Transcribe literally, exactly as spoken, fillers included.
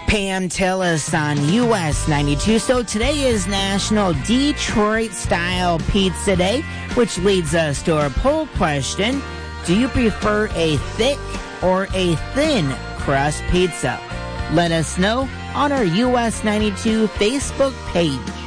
Pam Tillis on U S ninety-two. So today is National Detroit Style Pizza Day, which leads us to our poll question. Do you prefer a thick or a thin crust pizza? Let us know on our U S ninety-two Facebook page.